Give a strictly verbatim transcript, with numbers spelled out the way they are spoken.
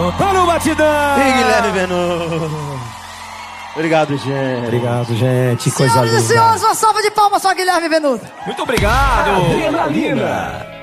Para o batidão! E Guilherme Venuto. Obrigado, gente. Obrigado, gente. Coisa linda. Senhoras e senhores, uma salva de palmas só, Guilherme Venuto. Muito obrigado. Adrenalina.